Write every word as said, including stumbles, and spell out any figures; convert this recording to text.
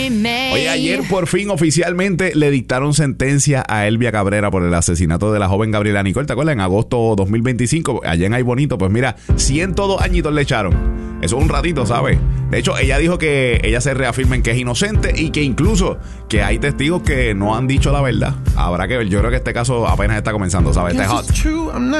Oye, ayer por fin oficialmente le dictaron sentencia a Elvia Cabrera por el asesinato de la joven Gabriela Nicole. ¿Te acuerdas? En agosto dos mil veinticinco, allá en Ay Bonito, pues mira, ciento dos añitos le echaron. Eso es un ratito, ¿sabes? De hecho, ella dijo que ella se reafirma en que es inocente y que incluso que hay testigos que no han dicho la verdad. Habrá que ver. Yo creo que este caso apenas está comenzando, ¿sabes? Este hot.